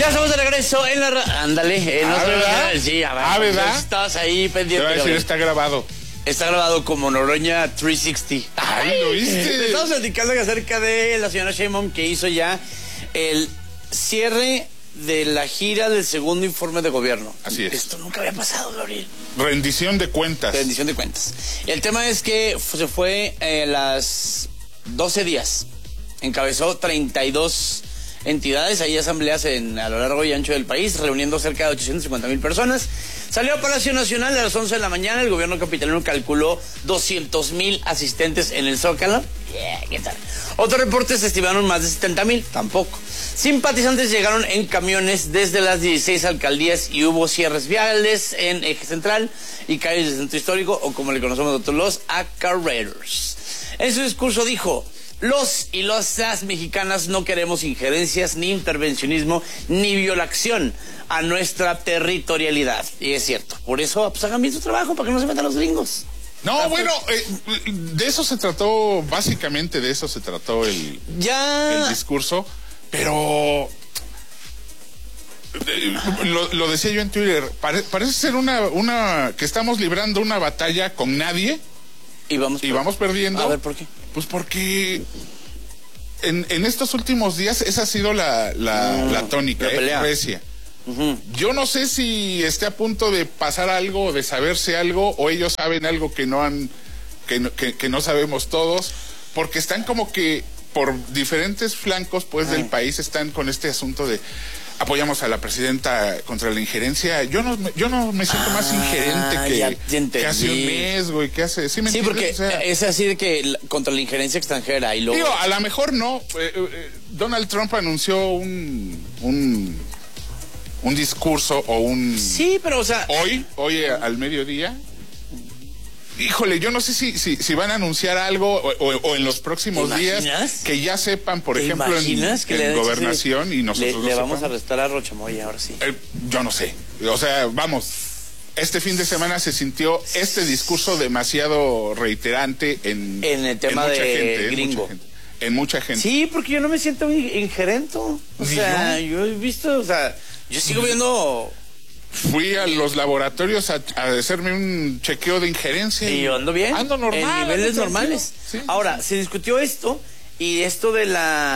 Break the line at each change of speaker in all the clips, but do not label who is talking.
Ya estamos de regreso en la... Ándale.
¿Verdad?
Sí, a ver.
¿Verdad?
Estabas ahí pendiente.
Te voy a decir, está grabado.
Está grabado como Noroña 360.
Ay, ¿lo viste?
Estamos platicando acerca de la señora Sheinbaum, que hizo ya el cierre de la gira del segundo informe de gobierno.
Así es.
Esto nunca había pasado, Gabriel.
Rendición de cuentas.
Rendición de cuentas. El tema es que se fue las 12 días. Encabezó 32 entidades, hay asambleas a lo largo y ancho del país, reuniendo cerca de 850,000 personas. Salió a Palacio Nacional a las 11 de la mañana. El gobierno capitalino calculó 200,000 asistentes en el Zócalo. ¿Qué tal? Otros reportes estimaron más de 70,000. Tampoco. Simpatizantes llegaron en camiones desde las 16 alcaldías y hubo cierres viales en Eje Central y calles del Centro Histórico, o como le conocemos nosotros, los acarreros. En su discurso dijo: los y las mexicanas no queremos injerencias, ni intervencionismo, ni violación a nuestra territorialidad. Y es cierto. Por eso, pues hagan bien su trabajo, para que no se metan los gringos.
No, bueno, de eso se trató, básicamente de eso se trató el discurso, pero lo decía yo en Twitter, parece ser una que estamos librando una batalla con nadie y vamos perdiendo.
A ver, ¿por qué?
Pues porque en estos últimos días esa ha sido la tónica, Grecia. Yo no sé si esté a punto de pasar algo, de saberse algo, o ellos saben algo que no sabemos todos, porque están como que por diferentes flancos pues del país están con este asunto de apoyamos a la presidenta contra la injerencia. Yo no me siento más ingerente que hace un mes, güey, que hace... Sí,
porque es así de que contra la injerencia extranjera y luego...
Digo, a lo mejor no. Donald Trump anunció un discurso o un...
Sí, pero o sea...
Hoy al mediodía... Híjole, yo no sé si van a anunciar algo o en los próximos días que ya sepan, por ejemplo, en gobernación y nosotros
le vamos a arrestar a Rochamoya ahora sí.
Yo no sé. O sea, vamos, este fin de semana se sintió este discurso demasiado reiterante en
el tema de gringo.
En mucha gente.
Sí, porque yo no me siento ingerente. O sea, yo he visto, o sea, yo sigo viendo...
Fui a los laboratorios a hacerme un chequeo de injerencia.
Y yo ando bien.
Ando normal.
En niveles normales. Sí. Ahora, se discutió esto y esto de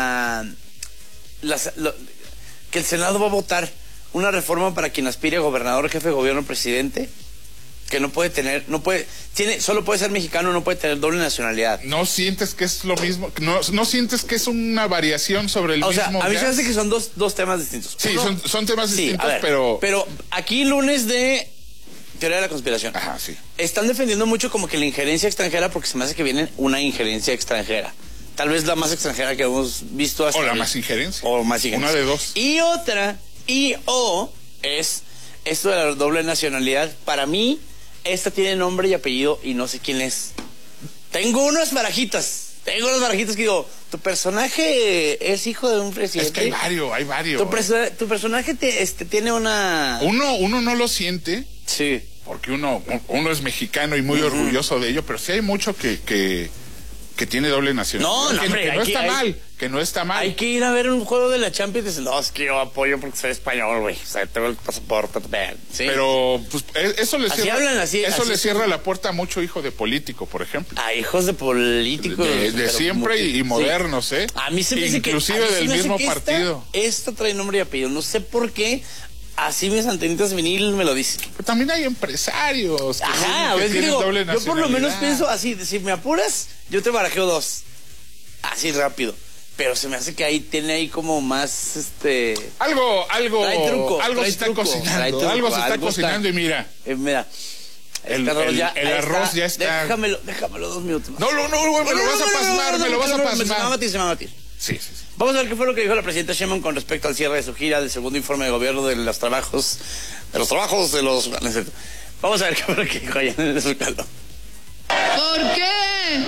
que el Senado va a votar una reforma para quien aspire a gobernador, jefe de gobierno, presidente, que solo puede ser mexicano, no puede tener doble nacionalidad.
¿No sientes que es lo mismo? ¿No sientes que es una variación sobre el mismo?
O sea, a mí se me hace que son dos temas distintos.
Sí, son temas distintos,
pero aquí lunes de teoría de la conspiración.
Ajá, sí.
Están defendiendo mucho como que la injerencia extranjera, porque se me hace que viene una injerencia extranjera. Tal vez la más extranjera que hemos visto hasta...
O la más injerencia.
O más injerencia.
Una de dos.
Y otra, es esto de la doble nacionalidad. Para mí... esta tiene nombre y apellido y no sé quién es. Tengo unas barajitas que digo, tu personaje es hijo de un presidente.
Es que hay varios.
Tu personaje tiene una...
Uno no lo siente.
Sí.
Porque uno es mexicano y muy orgulloso de ello, pero sí hay mucho que tiene doble nacionalidad.
No, hombre,
que no está mal.
Hay que ir a ver un juego de la Champions y decir, no, es que yo apoyo porque soy español, güey. O sea, tengo el pasaporte. ¿Sí?
Pero, pues, eso le cierra
así.
la puerta a mucho hijo de político, por ejemplo.
A hijos de políticos.
De siempre y modernos,
sí. A mí se me dice que...
inclusive del mismo partido.
Esta trae nombre y apellido. No sé por qué. Así mis antenitas vinil me lo dicen.
Pero también hay empresarios
que
tienen doble nacionalidad.
Yo por lo menos pienso así, si me apuras, yo te barajeo dos. Así rápido. Pero se me hace que ahí tiene como más
algo
trae
se está
truco,
cocinando. Algo se está cocinando y mira.
Mira.
El arroz ya está.
Déjamelo 2 minutos más.
No, me lo vas a pasmar.
Se me va a batir.
Sí.
Vamos a ver qué fue lo que dijo la presidenta Sheinbaum con respecto al cierre de su gira del segundo informe de gobierno de los trabajos. Vamos a ver qué fue lo que dijo allá en el Zócalo.
¿Por qué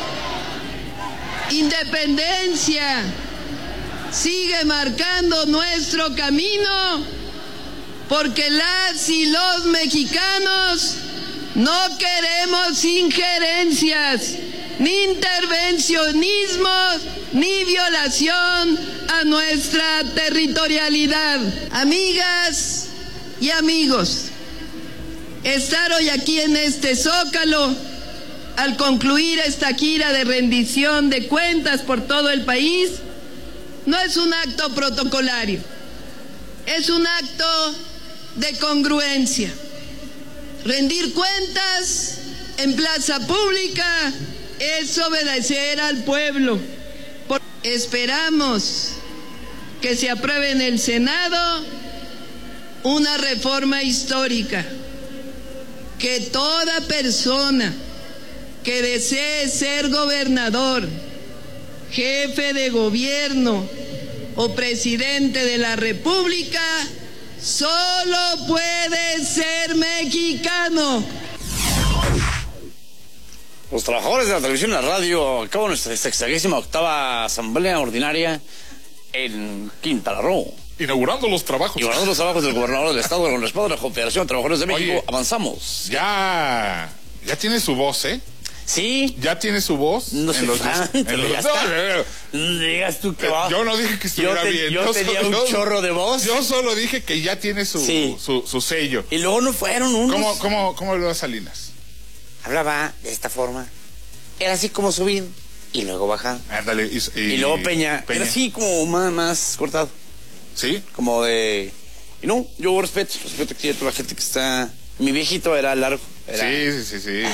independencia sigue marcando nuestro camino? Porque las y los mexicanos no queremos injerencias, ni intervencionismo, ni violación a nuestra territorialidad. Amigas y amigos, estar hoy aquí en este Zócalo, al concluir esta gira de rendición de cuentas por todo el país, no es un acto protocolario, es un acto de congruencia. Rendir cuentas en plaza pública es obedecer al pueblo. Esperamos que se apruebe en el Senado una reforma histórica, que toda persona que desee ser gobernador, jefe de gobierno o presidente de la República solo puede ser mexicano.
Los trabajadores de la televisión y la radio acaban nuestra 68ª Asamblea Ordinaria en Quintana Roo.
Inaugurando los trabajos.
Inaugurando los trabajos del gobernador del estado con respaldo de la Confederación de Trabajadores de México. Oye, avanzamos.
Ya tiene su voz, ¿eh?
Sí.
¿Ya tiene su voz?
No sé, no digas tú que va.
Yo no dije que estuviera bien.
Yo tenía un chorro de voz.
Yo solo dije que ya tiene su sello.
Y luego no fueron unos.
¿Cómo hablaba Salinas?
Hablaba de esta forma. Era así como subir y luego bajar.
Ándale.
Y luego Peña. Era así como más cortado.
¿Sí?
Como de... Y no, yo respeto que toda la gente que está... Mi viejito era largo.
Sí.